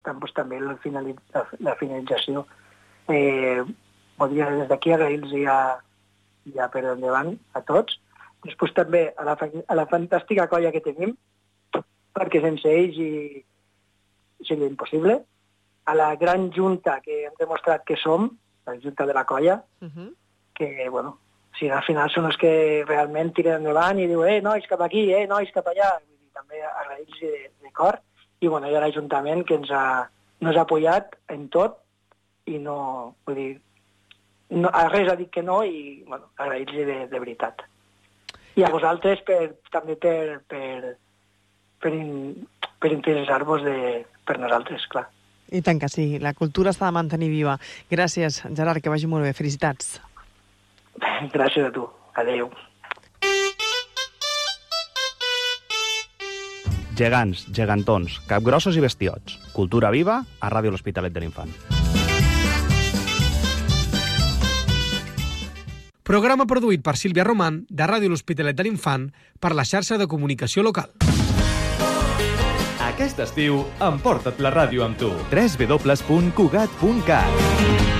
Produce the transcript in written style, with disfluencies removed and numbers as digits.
tant, doncs, també la finalització. Voldria des d'aquí agrair-los ja per endavant a tots. Després també a la fantàstica colla que tenim, perquè sense ells seria impossible. A la gran junta que hem demostrat que som, la junta de la colla, que, bueno, si al final són els que realment tiren endavant i diuen nois, cap aquí, nois, cap allà. Vull dir, també agrair-los de cor. I, bueno, hi ha l'Ajuntament que ens ha apoyat en tot i no, vull dir, no, a res ha dit que no i, bueno, agrair-los de veritat. I a vosaltres també per interessar-vos per nosaltres, clar. I tant que sí, la cultura s'ha de mantenir viva. Gràcies, Gerard, que vagi molt bé. Felicitats. Gràcies a tu. Adéu. Gegants, gegantons, capgrossos i bestiots. Cultura viva a Ràdio L'Hospitalet de l'Infant. Programa produït per Sílvia Román, de Ràdio L'Hospitalet de l'Infant, per la xarxa de comunicació local. Aquest estiu, emporta't la ràdio amb tu. www.cugat.cat